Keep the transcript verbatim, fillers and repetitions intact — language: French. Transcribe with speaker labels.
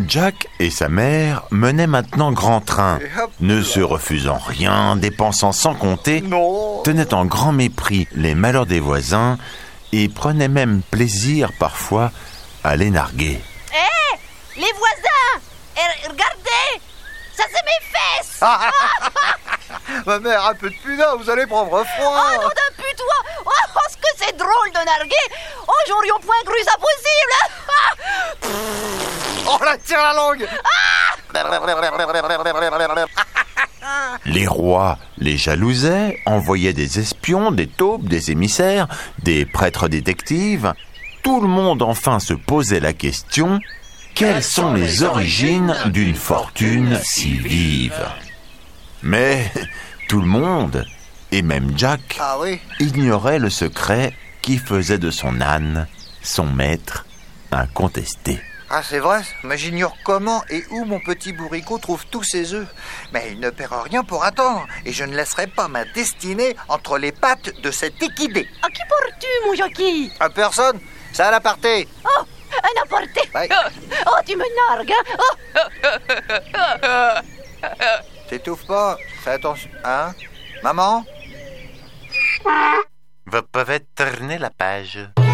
Speaker 1: Jack et sa mère menaient maintenant grand train, ne se refusant rien, dépensant sans compter,
Speaker 2: Non.
Speaker 1: tenaient en grand mépris les malheurs des voisins et prenaient même plaisir parfois à les narguer.
Speaker 3: Hé, hey, les voisins, eh, regardez, ça c'est mes fesses.
Speaker 2: Ma mère, un peu de pudeur, vous allez prendre froid.
Speaker 3: Oh non, d'un putois. Oh, ce que c'est drôle de narguer. Oh, j'aurais au point cru ça possible.
Speaker 2: Oh, la tire la langue.
Speaker 1: Les rois les jalousaient, envoyaient des espions, des taupes, des émissaires, des prêtres détectives. Tout le monde enfin se posait la question: quelles sont les origines d'une fortune si vive? Mais tout le monde, et même Jack,
Speaker 2: Ah oui.
Speaker 1: ignorait le secret qui faisait de son âne son maître incontesté.
Speaker 2: Ah, c'est vrai, mais j'ignore comment et où mon petit bourricot trouve tous ses œufs. Mais il ne perd rien pour attendre, et je ne laisserai pas ma destinée entre les pattes de cet équidé.
Speaker 3: À qui portes-tu, mon Jackie?
Speaker 2: À personne, c'est à l'aparté.
Speaker 3: Oh, un apporté.
Speaker 2: Ouais.
Speaker 3: Oh, tu me nargues, hein? Oh.
Speaker 2: T'étouffe pas, fais attention. Hein? Maman?
Speaker 1: Vous pouvez tourner la page.